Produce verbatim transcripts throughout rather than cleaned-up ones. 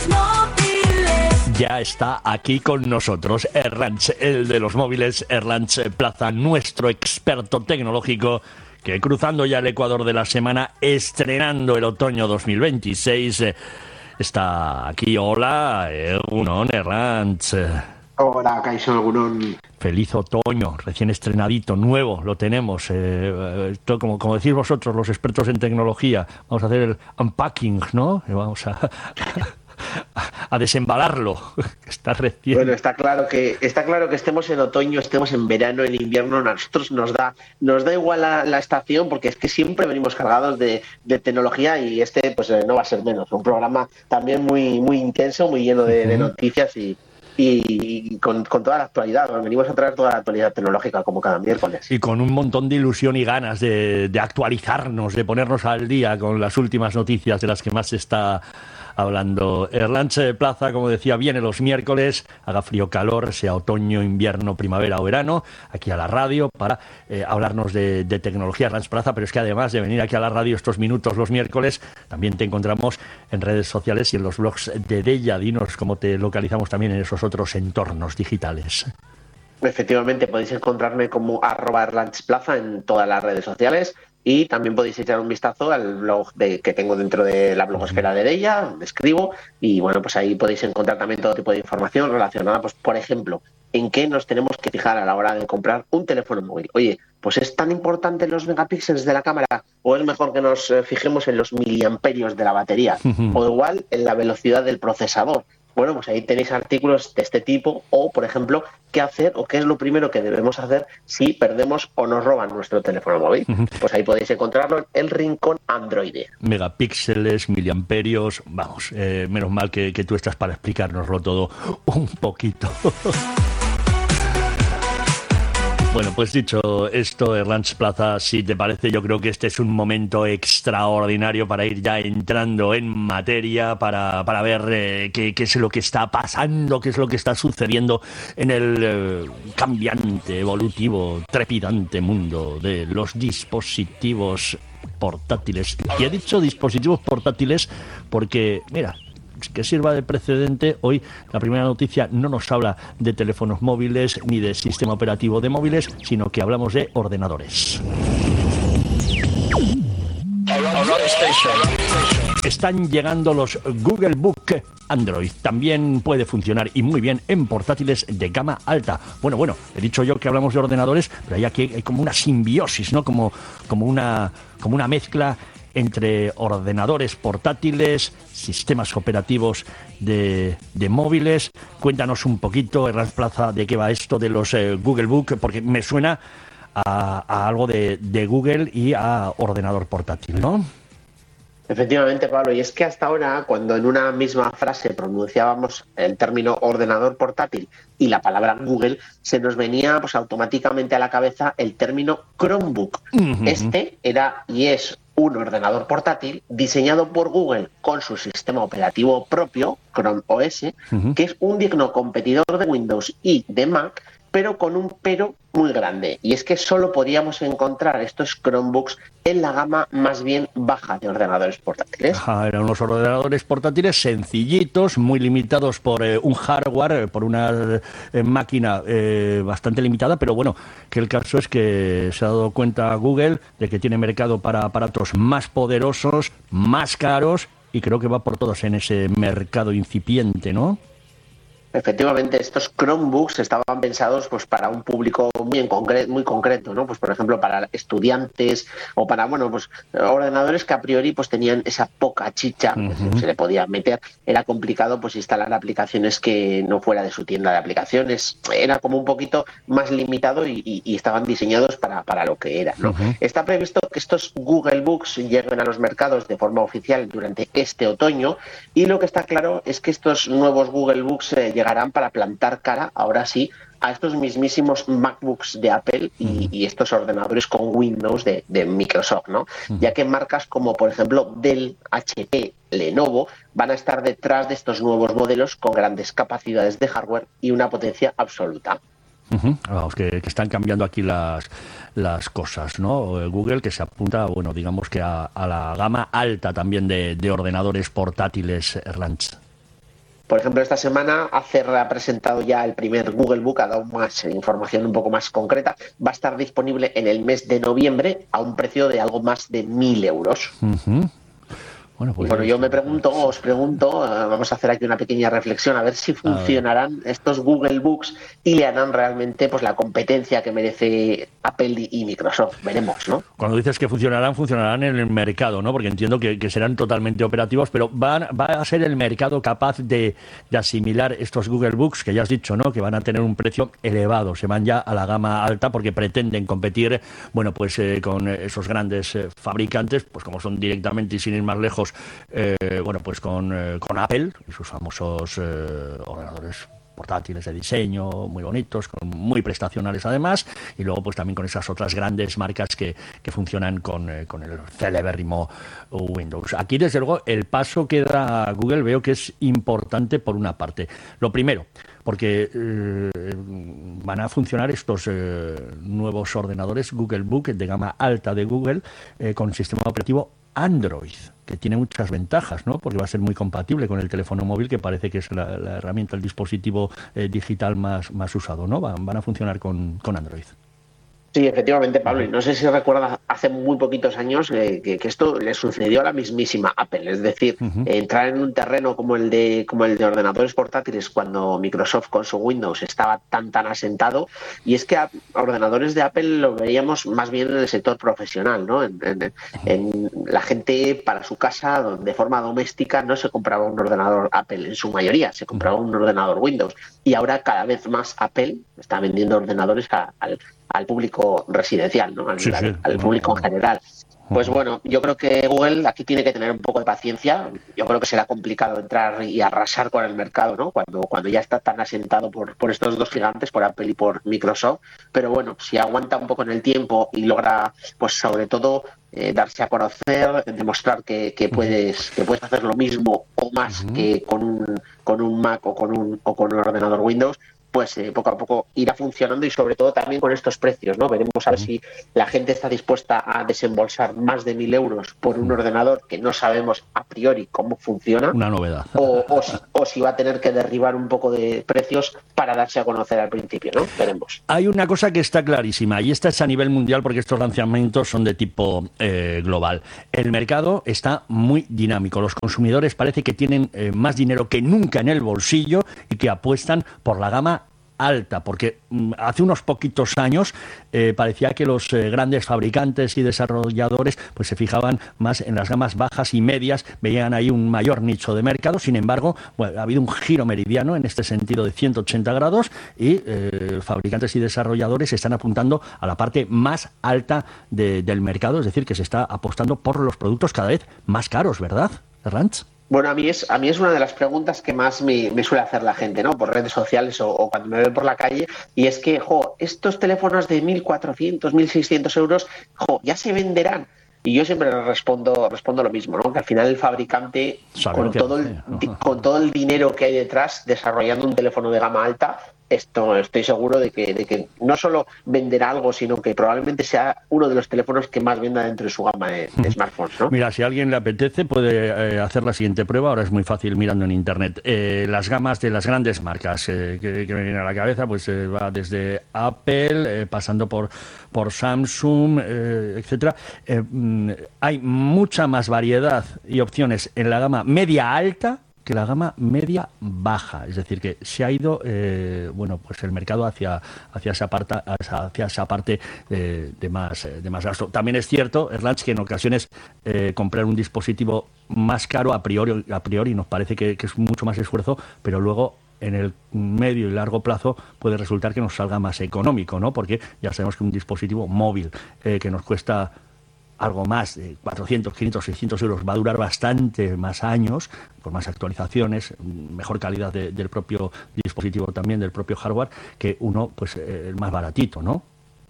Ya está aquí con nosotros Erlantz, el de los móviles, Erlantz Plaza, nuestro experto tecnológico, que cruzando ya el Ecuador de la semana, estrenando el otoño dos mil veintiséis, eh, está aquí. Hola, Egunon, Erlantz. Hola, Kaixo, Egunon. Feliz otoño, recién estrenadito, nuevo, lo tenemos. Eh, esto, como, como decís vosotros, los expertos en tecnología, vamos a hacer el unpacking, ¿no? Vamos a... a desembalarlo. Está recién. Bueno, está claro que está claro que estemos en otoño, estemos en verano, en invierno, a nosotros nos da nos da igual la, la estación, porque es que siempre venimos cargados de, de tecnología, y este pues no va a ser menos. Un programa también muy muy intenso, muy lleno de, uh-huh. de noticias y Y con, con toda la actualidad. Venimos a traer toda la actualidad tecnológica como cada miércoles. Y con un montón de ilusión y ganas de, de actualizarnos, de ponernos al día con las últimas noticias de las que más se está hablando. Erlantz Plaza, como decía, viene los miércoles, haga frío, calor, sea otoño, invierno, primavera o verano, aquí a la radio para eh, hablarnos de, de tecnología. Erlantz Plaza, pero es que además de venir aquí a la radio estos minutos los miércoles, también te encontramos en redes sociales y en los blogs de Deia. Dinos cómo te localizamos también en esos otros entornos digitales. Efectivamente, podéis encontrarme como arroba Erlantz Plaza en todas las redes sociales. Y también podéis echar un vistazo al blog de, que tengo dentro de la blogosfera de Deia, donde escribo, y bueno, pues ahí podéis encontrar también todo tipo de información relacionada, pues por ejemplo, en qué nos tenemos que fijar a la hora de comprar un teléfono móvil. Oye, pues ¿es tan importante los megapíxeles de la cámara, o es mejor que nos fijemos en los miliamperios de la batería, o igual en la velocidad del procesador? Bueno, pues ahí tenéis artículos de este tipo, o, por ejemplo, qué hacer o qué es lo primero que debemos hacer si perdemos o nos roban nuestro teléfono móvil. Uh-huh. Pues ahí podéis encontrarlo en el rincón Android. Megapíxeles, miliamperios, vamos, eh, menos mal que, que tú estás para explicárnoslo todo un poquito. Bueno, pues dicho esto, Erlantz Plaza, si te parece, yo creo que este es un momento extraordinario para ir ya entrando en materia, para, para ver eh, qué, qué es lo que está pasando, qué es lo que está sucediendo en el eh, cambiante, evolutivo, trepidante mundo de los dispositivos portátiles. Y he dicho dispositivos portátiles porque, mira, que sirva de precedente, hoy la primera noticia no nos habla de teléfonos móviles ni de sistema operativo de móviles, sino que hablamos de ordenadores. Están llegando los Google Book Android. También puede funcionar, y muy bien, en portátiles de gama alta. Bueno, bueno, he dicho yo que hablamos de ordenadores, pero hay aquí hay como una simbiosis, ¿no? Como, como una, como una mezcla entre ordenadores portátiles, sistemas operativos de, de móviles. Cuéntanos un poquito, Erlantz Plaza, de qué va esto de los eh, Google Book, porque me suena a, a algo de, de Google y a ordenador portátil, ¿no? Efectivamente, Pablo, y es que hasta ahora, cuando en una misma frase pronunciábamos el término ordenador portátil y la palabra Google, se nos venía pues automáticamente a la cabeza el término Chromebook. Uh-huh. Este era y es un ordenador portátil diseñado por Google con su sistema operativo propio, Chrome O S, uh-huh. que es un digno competidor de Windows y de Mac, pero con un pero muy grande, y es que solo podíamos encontrar estos Chromebooks en la gama más bien baja de ordenadores portátiles. Ajá, eran unos ordenadores portátiles sencillitos, muy limitados por eh, un hardware, por una eh, máquina eh, bastante limitada, pero bueno, que el caso es que se ha dado cuenta Google de que tiene mercado para aparatos más poderosos, más caros, y creo que va por todos en ese mercado incipiente, ¿no? Efectivamente, estos Chromebooks estaban pensados pues para un público muy en concreto, muy concreto, ¿no? Pues por ejemplo para estudiantes o para bueno, pues ordenadores que a priori pues tenían esa poca chicha, uh-huh. se le podía meter, era complicado pues instalar aplicaciones que no fuera de su tienda de aplicaciones, era como un poquito más limitado y, y, y estaban diseñados para, para lo que era, ¿no? Uh-huh. Está previsto que estos Google Books lleguen a los mercados de forma oficial durante este otoño, y lo que está claro es que estos nuevos Google Books eh, llegarán para plantar cara, ahora sí, a estos mismísimos MacBooks de Apple y, y estos ordenadores con Windows de, de Microsoft, ¿no? Uh-huh. Ya que marcas como, por ejemplo, Dell, H P, Lenovo van a estar detrás de estos nuevos modelos con grandes capacidades de hardware y una potencia absoluta. Uh-huh. Vamos, que, que están cambiando aquí las, las cosas, ¿no? Google, que se apunta, bueno, digamos que a, a la gama alta también de, de ordenadores portátiles, Erlantz. Por ejemplo, esta semana Acer ha presentado ya el primer Google Book, ha dado más información un poco más concreta. Va a estar disponible en el mes de noviembre a un precio de algo más de mil euros. Uh-huh. Bueno, pues bueno, yo me pregunto, os pregunto, uh, vamos a hacer aquí una pequeña reflexión a ver si funcionarán estos Google Books y le harán realmente pues la competencia que merece Apple y Microsoft. Veremos, ¿no? Cuando dices que funcionarán, funcionarán en el mercado, ¿no? Porque entiendo que, que serán totalmente operativos, pero van, va a ser el mercado capaz de, de asimilar estos Google Books, que ya has dicho, ¿no? Que van a tener un precio elevado, se van ya a la gama alta porque pretenden competir, bueno, pues eh, con esos grandes eh, fabricantes, pues como son directamente y sin ir más lejos, Eh, bueno, pues con, eh, con Apple y sus famosos eh, ordenadores portátiles de diseño muy bonitos, con, muy prestacionales además, y luego pues también con esas otras grandes marcas que, que funcionan con, eh, con el celebérrimo Windows. Aquí desde luego el paso que da Google veo que es importante por una parte. Lo primero, porque eh, van a funcionar estos eh, nuevos ordenadores Google Book de gama alta de Google eh, con sistema operativo Android, que tiene muchas ventajas, ¿no? Porque va a ser muy compatible con el teléfono móvil, que parece que es la, la herramienta, el dispositivo eh, digital más, más usado, ¿no? Van, van a funcionar con, con Android. Sí, efectivamente, Pablo. Y no sé si recuerdas hace muy poquitos años eh, que, que esto le sucedió a la mismísima Apple. Es decir, uh-huh. eh, entrar en un terreno como el de como el de ordenadores portátiles cuando Microsoft con su Windows estaba tan tan asentado. Y es que a, ordenadores de Apple lo veíamos más bien en el sector profesional, ¿no? En, en, en la gente para su casa, de forma doméstica, no se compraba un ordenador Apple en su mayoría, se compraba un ordenador Windows. Y ahora cada vez más Apple está vendiendo ordenadores a, al al público residencial, ¿no? Al, sí, sí. al, al público en general. Pues bueno, yo creo que Google aquí tiene que tener un poco de paciencia. Yo creo que será complicado entrar y arrasar con el mercado, ¿no? Cuando, cuando ya está tan asentado por, por estos dos gigantes, por Apple y por Microsoft. Pero bueno, si aguanta un poco en el tiempo y logra, pues sobre todo, eh, darse a conocer, demostrar que, que puedes que puedes hacer lo mismo o más uh-huh. que con un con un Mac o con un o con un ordenador Windows, pues eh, poco a poco irá funcionando y sobre todo también con estos precios, ¿no? Veremos a ver si la gente está dispuesta a desembolsar más de mil euros por un ordenador que no sabemos a priori cómo funciona. Una novedad. O, o, si, o si va a tener que derribar un poco de precios para darse a conocer al principio, ¿no? Veremos. Hay una cosa que está clarísima y esta es a nivel mundial porque estos lanzamientos son de tipo eh, global. El mercado está muy dinámico. Los consumidores parece que tienen eh, más dinero que nunca en el bolsillo y que apuestan por la gama alta, porque mm, hace unos poquitos años eh, parecía que los eh, grandes fabricantes y desarrolladores pues se fijaban más en las gamas bajas y medias, veían ahí un mayor nicho de mercado. Sin embargo, bueno, ha habido un giro meridiano en este sentido de ciento ochenta grados y eh, fabricantes y desarrolladores están apuntando a la parte más alta de, del mercado, es decir, que se está apostando por los productos cada vez más caros, ¿verdad, Herranz? Bueno, a mí es a mí es una de las preguntas que más me, me suele hacer la gente, ¿no? Por redes sociales o, o cuando me ven por la calle, y es que, jo, estos teléfonos de mil cuatrocientos, mil seiscientos euros, jo, ya se venderán. Y yo siempre respondo respondo lo mismo, ¿no? Que al final el fabricante, con todo el, con todo el dinero que hay detrás, desarrollando un teléfono de gama alta, esto estoy seguro de que, de que no solo venderá algo, sino que probablemente sea uno de los teléfonos que más venda dentro de su gama de, de smartphones, ¿no? Mira, si a alguien le apetece puede eh, hacer la siguiente prueba, ahora es muy fácil mirando en internet. Eh, las gamas de las grandes marcas eh, que, que me vienen a la cabeza, pues eh, va desde Apple, eh, pasando por, por Samsung, eh, etcétera. Eh, hay mucha más variedad y opciones en la gama media alta que la gama media baja, es decir, que se ha ido eh, bueno, pues el mercado hacia hacia esa parte hacia esa parte eh, de más de más gasto. También es cierto, Erlanz, que en ocasiones eh, comprar un dispositivo más caro a priori a priori nos parece que, que es mucho más esfuerzo, pero luego en el medio y largo plazo puede resultar que nos salga más económico, ¿no? Porque ya sabemos que un dispositivo móvil eh, que nos cuesta algo más de cuatrocientos, quinientos, seiscientos euros va a durar bastante más años, con más actualizaciones, mejor calidad de, del propio dispositivo también, del propio hardware, que uno, pues, eh, el más baratito, ¿no?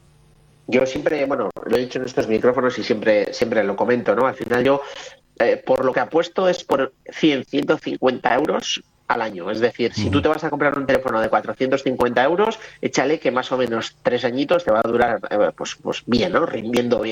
Yo siempre, bueno, lo he dicho en estos micrófonos y siempre siempre lo comento, ¿no? Al final yo, eh, por lo que apuesto es por cien, ciento cincuenta euros al año. Es decir, si tú te vas a comprar un teléfono de cuatrocientos cincuenta euros, échale que más o menos tres añitos te va a durar, eh, pues, pues bien, ¿no? Rindiendo bien.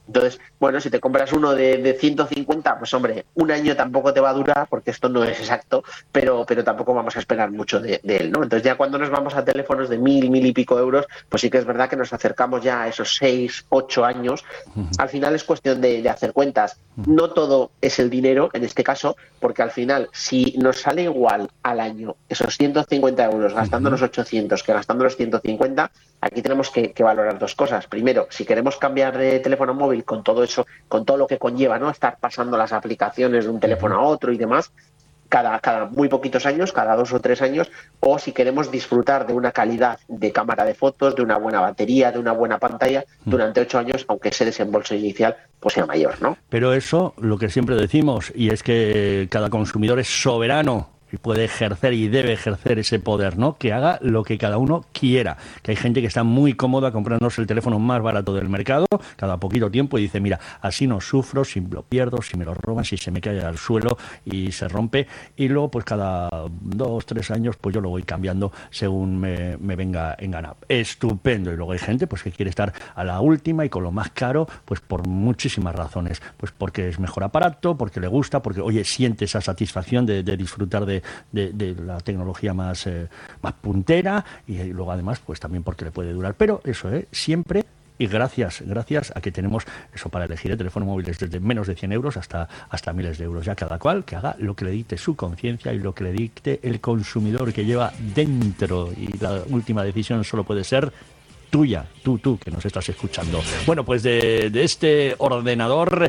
Entonces, bueno, si te compras uno de, de ciento cincuenta, pues hombre, un año tampoco te va a durar, porque esto no es exacto, pero, pero tampoco vamos a esperar mucho de, de él, ¿no? Entonces ya cuando nos vamos a teléfonos de mil, mil y pico euros, pues sí que es verdad que nos acercamos ya a esos seis, ocho años. Al final es cuestión de, de hacer cuentas. No todo es el dinero, en este caso, porque al final, si nos sale igual al año esos ciento cincuenta euros gastando los ochocientos que gastando los ciento cincuenta, aquí tenemos que, que valorar dos cosas. Primero, si queremos cambiar de teléfono móvil con todo eso, con todo lo que conlleva, ¿no? Estar pasando las aplicaciones de un teléfono a otro y demás, cada, cada muy poquitos años, cada dos o tres años, o si queremos disfrutar de una calidad de cámara de fotos, de una buena batería, de una buena pantalla, durante ocho años, aunque ese desembolso inicial pues sea mayor, ¿no? Pero eso, lo que siempre decimos, y es que cada consumidor es soberano y puede ejercer y debe ejercer ese poder, ¿no? Que haga lo que cada uno quiera. Que hay gente que está muy cómoda comprándose el teléfono más barato del mercado cada poquito tiempo y dice, mira, así no sufro, si lo pierdo, si me lo roban, si se me cae al suelo y se rompe. Y luego, pues cada dos, tres años, pues yo lo voy cambiando según me, me venga en gana. Estupendo. Y luego hay gente pues que quiere estar a la última y con lo más caro, pues por muchísimas razones. Pues porque es mejor aparato, porque le gusta, porque, oye, siente esa satisfacción de, de disfrutar de De, de la tecnología más, eh, más puntera y, y luego además pues también porque le puede durar, pero eso eh, siempre y gracias gracias a que tenemos eso para elegir el teléfono móvil desde menos de cien euros hasta, hasta miles de euros, ya cada cual que haga lo que le dicte su conciencia y lo que le dicte el consumidor que lleva dentro, y la última decisión solo puede ser tuya, tú, tú, que nos estás escuchando. Bueno, pues de, de este ordenador,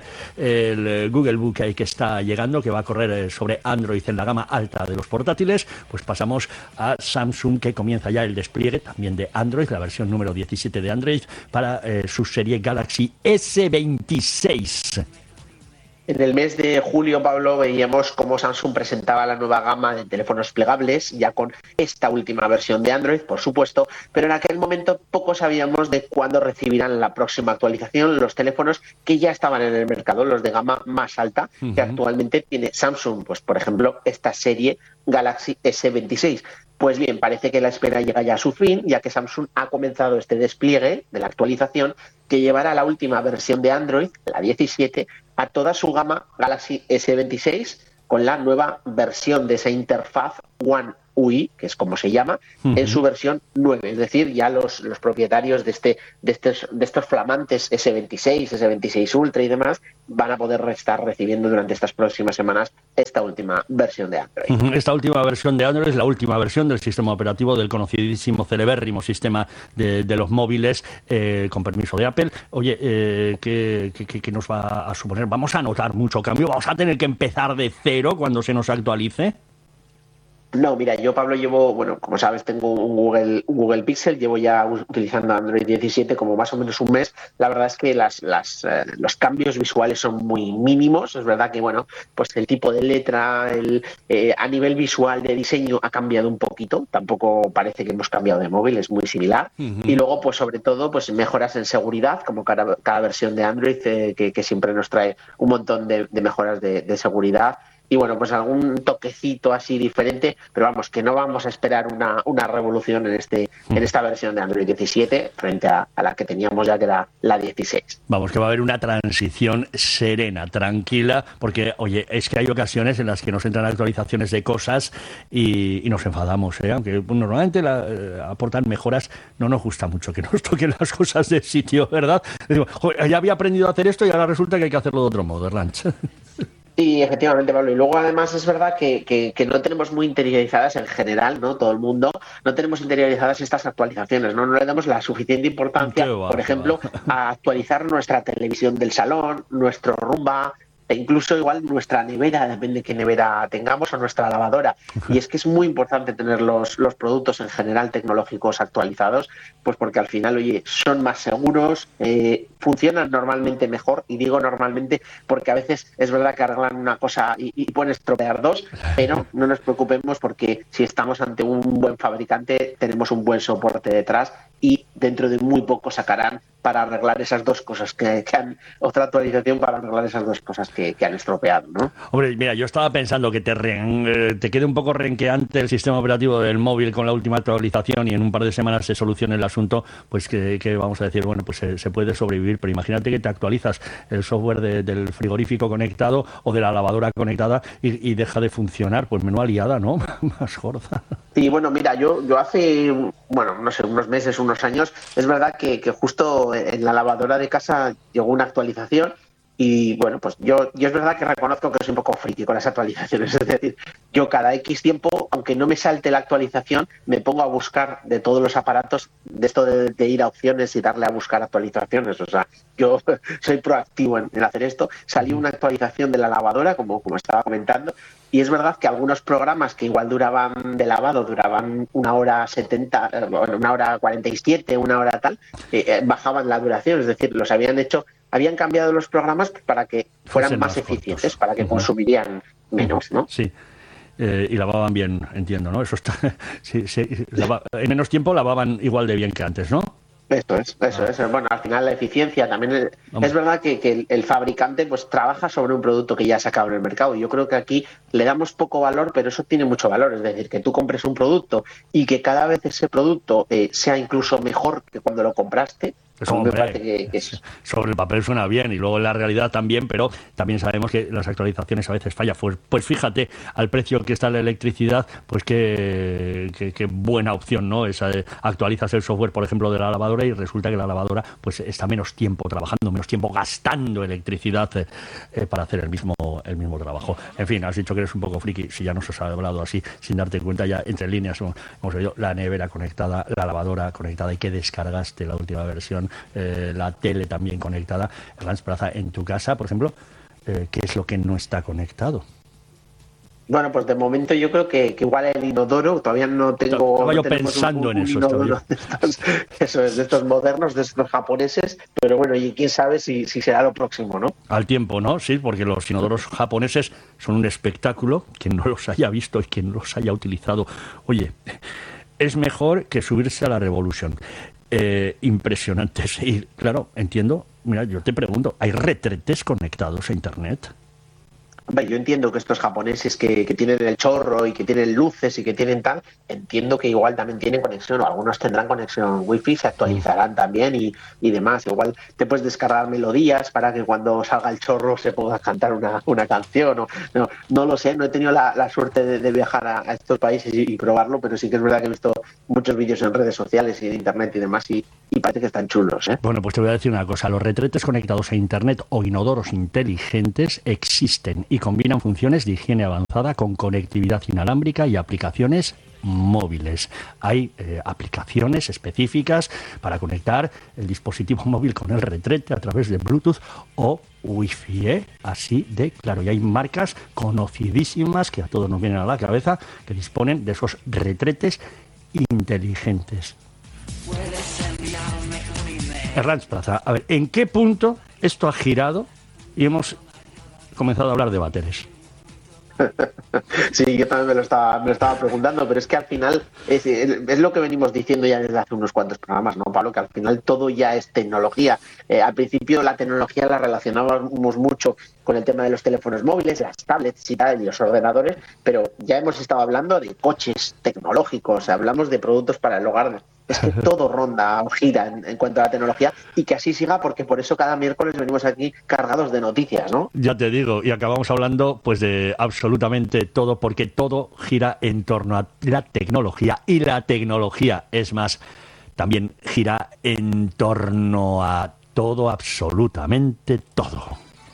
el Google Book que está llegando, que va a correr sobre Android en la gama alta de los portátiles, pues pasamos a Samsung, que comienza ya el despliegue también de Android, la versión número diecisiete de Android, para eh, su serie Galaxy ese veintiséis. En el mes de julio, Pablo, veíamos cómo Samsung presentaba la nueva gama de teléfonos plegables, ya con esta última versión de Android, por supuesto, pero en aquel momento poco sabíamos de cuándo recibirán la próxima actualización los teléfonos que ya estaban en el mercado, los de gama más alta, uh-huh. que actualmente tiene Samsung, pues por ejemplo, esta serie Galaxy ese veintiséis. Pues bien, parece que la espera llega ya a su fin, ya que Samsung ha comenzado este despliegue de la actualización que llevará la última versión de Android, la diecisiete, a toda su gama Galaxy ese veintiséis, con la nueva versión de esa interfaz One U I, que es como se llama, uh-huh. en su versión nueve. Es decir, ya los, los propietarios de, este, de, estos, de estos flamantes ese veintiséis, ese veintiséis Ultra y demás van a poder estar recibiendo durante estas próximas semanas esta última versión de Android. Uh-huh. Esta última versión de Android es la última versión del sistema operativo del conocidísimo, celebérrimo sistema de, de los móviles, eh, con permiso de Apple. Oye, eh, ¿qué, qué, ¿qué nos va a suponer? ¿Vamos a notar mucho cambio? ¿Vamos a tener que empezar de cero cuando se nos actualice? No, mira, yo, Pablo, llevo, bueno, como sabes, tengo un Google, un Google Pixel, llevo ya utilizando Android diecisiete como más o menos un mes. La verdad es que las, las, eh, los cambios visuales son muy mínimos. Es verdad que, bueno, pues el tipo de letra, el, eh, a nivel visual de diseño ha cambiado un poquito. Tampoco parece que hemos cambiado de móvil, es muy similar. Uh-huh. Y luego, pues sobre todo, pues mejoras en seguridad, como cada, cada versión de Android, eh, que, que siempre nos trae un montón de, de mejoras de, de seguridad. Y bueno, pues algún toquecito así diferente, pero vamos, que no vamos a esperar una, una revolución en este en esta versión de Android diecisiete frente a, a la que teníamos ya, que era la dieciséis. Vamos, que va a haber una transición serena, tranquila, porque, oye, es que hay ocasiones en las que nos entran actualizaciones de cosas y, y nos enfadamos, ¿eh? Aunque normalmente la, eh, aportan mejoras, no nos gusta mucho que nos toquen las cosas de sitio, ¿verdad? Digo, joder, ya había aprendido a hacer esto y ahora resulta que hay que hacerlo de otro modo, Erlanch. Sí, efectivamente, Pablo. Y luego, además, es verdad que, que, que no tenemos muy interiorizadas en general, ¿no? Todo el mundo, no tenemos interiorizadas estas actualizaciones, ¿no? No le damos la suficiente importancia, va, por ejemplo, a actualizar nuestra televisión del salón, nuestro Rumba, e incluso igual nuestra nevera, depende de qué nevera tengamos, o nuestra lavadora. Y es que es muy importante tener los, los productos en general tecnológicos actualizados, pues porque al final, oye, son más seguros, eh, funcionan normalmente mejor, y digo normalmente porque a veces es verdad que arreglan una cosa y, y pueden estropear dos, pero no nos preocupemos, porque si estamos ante un buen fabricante, tenemos un buen soporte detrás y dentro de muy poco sacarán para arreglar esas dos cosas que, que han, otra actualización para arreglar esas dos cosas que, que han estropeado, ¿no? Hombre, mira, yo estaba pensando que te, re, te quede un poco renqueante el sistema operativo del móvil con la última actualización y en un par de semanas se solucione el asunto, pues que, que vamos a decir, bueno, pues se, se puede sobrevivir, pero imagínate que te actualizas el software de, del frigorífico conectado o de la lavadora conectada y, y deja de funcionar, pues menuda liada, ¿no? Más gorda. Y bueno, mira, yo, yo hace, bueno, no sé, unos meses, unos años, es verdad que, que justo en la lavadora de casa llegó una actualización y bueno, pues yo, yo es verdad que reconozco que soy un poco friki con las actualizaciones, es decir, yo cada X tiempo, aunque no me salte la actualización, me pongo a buscar de todos los aparatos, de esto de, de ir a opciones y darle a buscar actualizaciones, o sea, yo soy proactivo en, en hacer esto. Salió una actualización de la lavadora, como, como estaba comentando, y es verdad que algunos programas que igual duraban de lavado, duraban una hora setenta, una hora cuarenta y siete, una hora tal, eh, bajaban la duración, es decir, los habían hecho, habían cambiado los programas para que fueran Fuesen más, más eficientes, cortos. para que Uh-huh. consumirían menos, ¿no? Sí. Eh, y lavaban bien, entiendo, ¿no? Eso está. Sí, sí, lava, en menos tiempo lavaban igual de bien que antes, ¿no? Eso es, eso Ah. es. Bueno, al final la eficiencia también es, Hombre. es verdad que, que el, el fabricante pues trabaja sobre un producto que ya ha sacado en el mercado. Y yo creo que aquí le damos poco valor, pero eso tiene mucho valor. Es decir, que tú compres un producto y que cada vez ese producto eh, sea incluso mejor que cuando lo compraste. Eso, A mí me hombre, parece que, que es... sobre el papel suena bien y luego en la realidad también, pero también sabemos que las actualizaciones a veces fallan. Pues, pues fíjate, al precio que está la electricidad, pues qué, qué, qué buena opción, ¿no? Esa de actualizas el software, por ejemplo, de la lavadora y resulta que la lavadora pues está menos tiempo trabajando, menos tiempo gastando electricidad eh, eh, para hacer el mismo, el mismo trabajo. En fin, has dicho que eres un poco friki, si ya nos has hablado así, sin darte cuenta, ya entre líneas hemos, hemos oído la nevera conectada, la lavadora conectada y que descargaste la última versión. Eh, la tele también conectada. Ernst Plaza, en tu casa, por ejemplo, eh, ¿qué es lo que no está conectado? Bueno, pues de momento yo creo que, que igual el inodoro, todavía no tengo... Estaba yo no tenemos pensando un, un en eso. inodoro de estos, eso es, de estos modernos, de estos japoneses, pero bueno, y quién sabe si, si será lo próximo, ¿no? Al tiempo, ¿no? Sí, porque los inodoros japoneses son un espectáculo. Quien no los haya visto y quien no los haya utilizado, oye, es mejor que subirse a la Revolution. Eh, impresionantes. Y claro, entiendo, mira, yo te pregunto, ¿hay retretes conectados a internet? Hombre, yo entiendo que estos japoneses que, que tienen el chorro y que tienen luces y que tienen tal, entiendo que igual también tienen conexión, o algunos tendrán conexión wifi, se actualizarán también y, y demás. Igual te puedes descargar melodías para que cuando salga el chorro se pueda cantar una, una canción. O, no, no lo sé, no he tenido la, la suerte de, de viajar a, a estos países y, y probarlo, pero sí que es verdad que he visto muchos vídeos en redes sociales y en internet y demás y, y parece que están chulos, ¿eh? Bueno, pues te voy a decir una cosa, los retretes conectados a internet o inodoros inteligentes existen y combinan funciones de higiene avanzada con conectividad inalámbrica y aplicaciones móviles. Hay eh, aplicaciones específicas para conectar el dispositivo móvil con el retrete a través de Bluetooth o Wi-Fi, ¿eh? Así de claro. Y hay marcas conocidísimas que a todos nos vienen a la cabeza que disponen de esos retretes inteligentes. Ernst Plaza, a ver, ¿en qué punto esto ha girado y hemos comenzado a hablar de váteres? Sí, yo también me lo estaba, me lo estaba preguntando, pero es que al final es, es lo que venimos diciendo ya desde hace unos cuantos programas, ¿no, Pablo? Que al final todo ya es tecnología. Eh, al principio la tecnología la relacionábamos mucho con el tema de los teléfonos móviles, las tablets y tal, y los ordenadores, pero ya hemos estado hablando de coches tecnológicos, hablamos de productos para el hogar. Es que todo ronda o gira en, en cuanto a la tecnología y que así siga, porque por eso cada miércoles venimos aquí cargados de noticias, ¿no? Ya te digo, y acabamos hablando pues de absolutamente todo, porque todo gira en torno a la tecnología y la tecnología, es más, también gira en torno a todo, absolutamente todo.